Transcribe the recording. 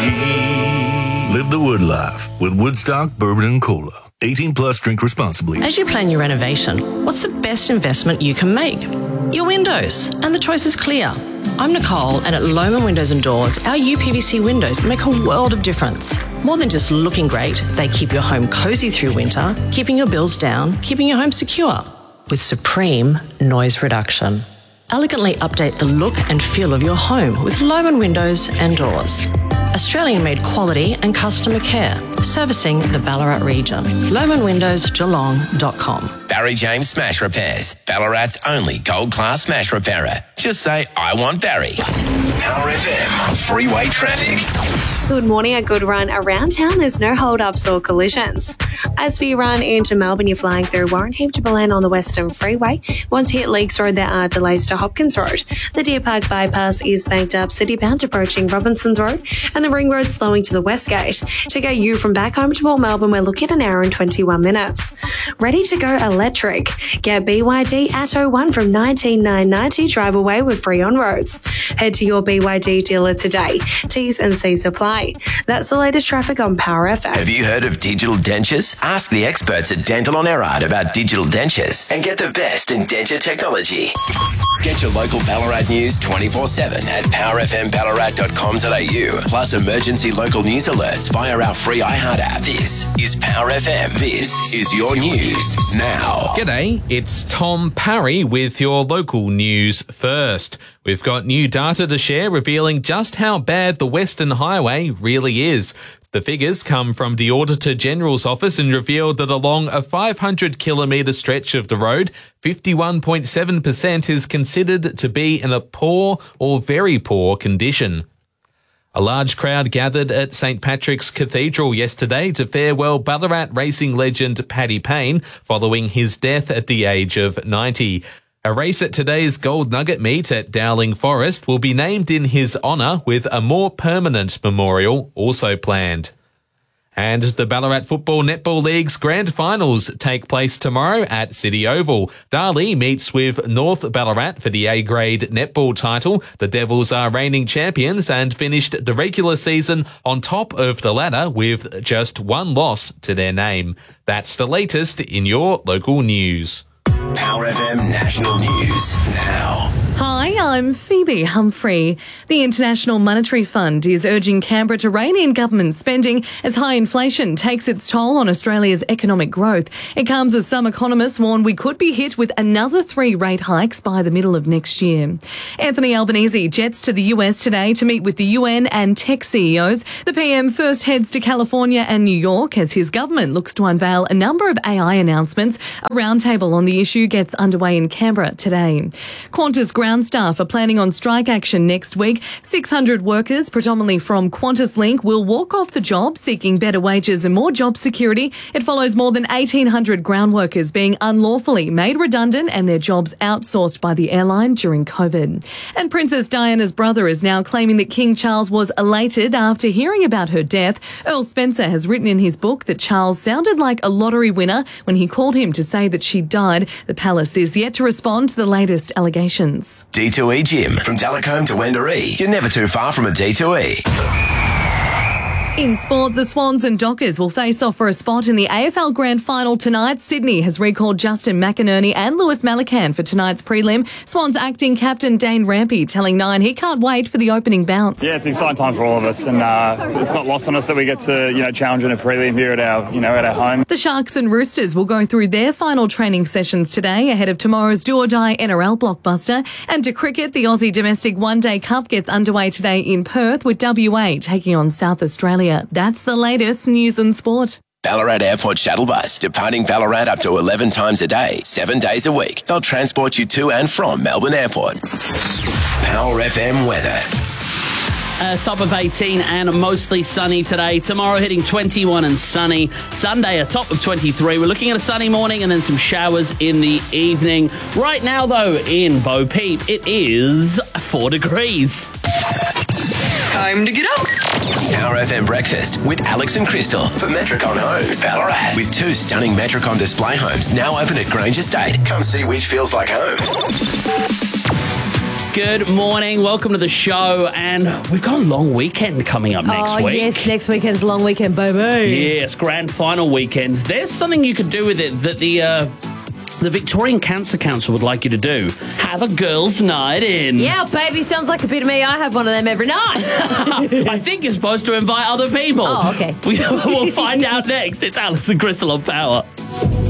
Live the Wood life with Woodstock Bourbon and Cola. 18 plus, drink responsibly. As you plan your renovation, what's the best investment you can make? Your windows, and the choice is clear. I'm Nicole, and at Lohmann Windows and Doors, our UPVC windows make a world of difference. More than just looking great, they keep your home cosy through winter, keeping your bills down, keeping your home secure. With supreme noise reduction. Elegantly update the look and feel of your home with Lohmann Windows and Doors. Australian-made quality and customer care, servicing the Ballarat region. LomanWindowsGeelong.com. Barry James Smash Repairs, Ballarat's only gold-class smash repairer. Just say, I want Barry. Power FM, freeway traffic. Good morning, a good run around town. There's no hold-ups or collisions. As we run into Melbourne, you're flying through Warrenheim to Belen on the Western Freeway. Once you hit Leakes Road, there are delays to Hopkins Road. The Deer Park bypass is banked up city-bound approaching Robinsons Road, and the Ring Road slowing to the West Gate. To get you from back home to Port Melbourne, we're looking at an hour and 21 minutes. Ready to go electric. Get BYD Atto 1 from $19,990. Drive away with free on roads. Head to your BYD dealer today. T's and C's apply. That's the latest traffic on Power FM. Have you heard of digital dentures? Ask the experts at Dental on Erard about digital dentures and get the best in denture technology. Get your local Ballarat news 24/7 at powerfmballarat.com.au. Plus emergency local news alerts via our free iHeart app. This is Power FM. This is your news now. G'day, it's Tom Parry with your local news first. We've got new data to share revealing just how bad the Western Highway really is. The figures come from the Auditor General's office and revealed that along a 500-kilometre stretch of the road, 51.7% is considered to be in a poor or very poor condition. A large crowd gathered at St Patrick's Cathedral yesterday to farewell Ballarat racing legend Paddy Payne following his death at the age of 90. A race at today's Gold Nugget meet at Dowling Forest will be named in his honour with a more permanent memorial also planned. And the Ballarat Football Netball League's grand finals take place tomorrow at City Oval. Darley meets with North Ballarat for the A-grade netball title. The Devils are reigning champions and finished the regular season on top of the ladder with just one loss to their name. That's the latest in your local news. Power FM National News now. Hi, I'm Phoebe Humphrey. The International Monetary Fund is urging Canberra to rein in government spending as high inflation takes its toll on Australia's economic growth. It comes as some economists warn we could be hit with another 3 rate hikes by the middle of next year. Anthony Albanese jets to the US today to meet with the UN and tech CEOs. The PM first heads to California and New York as his government looks to unveil a number of AI announcements. A roundtable on the issue gets underway in Canberra today. Qantas ground staff are planning on strike action next week. 600 workers, predominantly from Qantas Link, will walk off the job seeking better wages and more job security. It follows more than 1,800 ground workers being unlawfully made redundant and their jobs outsourced by the airline during COVID. And Princess Diana's brother is now claiming that King Charles was elated after hearing about her death. Earl Spencer has written in his book that Charles sounded like a lottery winner when he called him to say that she died. The palace is yet to respond to the latest allegations. D2E Gym. From Talcombe to Wendouree. You're never too far from a D2E. In sport, the Swans and Dockers will face off for a spot in the AFL Grand Final tonight. Sydney has recalled Justin McInerney and Lewis Malacan for tonight's prelim. Swans acting captain Dane Rampy telling Nine he can't wait for the opening bounce. Yeah, it's an exciting time for all of us, and it's not lost on us that we get to challenge in a prelim here at our home. The Sharks and Roosters will go through their final training sessions today ahead of tomorrow's do-or-die NRL blockbuster. And to cricket, the Aussie Domestic One Day Cup gets underway today in Perth with WA taking on South Australia. That's the latest news and sport. Ballarat Airport Shuttle Bus, departing Ballarat up to 11 times a day, 7 days a week. They'll transport you to and from Melbourne Airport. Power FM weather. Top of 18 and mostly sunny today. Tomorrow hitting 21 and sunny. Sunday a top of 23. We're looking at a sunny morning and then some showers in the evening. Right now though in Bo Peep it is 4 degrees. Time to get up. Power FM Breakfast with Alex and Crystal for Metricon Homes, Ballarat. With 2 stunning Metricon display homes now open at Grange Estate. Come see which feels like home. Good morning. Welcome to the show. And we've got a long weekend coming up next week. Yes, next weekend's a long weekend, baby. Yes, grand final weekend. There's something you could do with it that the Victorian Cancer Council would like you to do. Have a girls' night in. Yeah, baby, sounds like a bit of me. I have one of them every night. I think you're supposed to invite other people. Oh, okay. We'll find out next. It's Alice and Crystal on Power.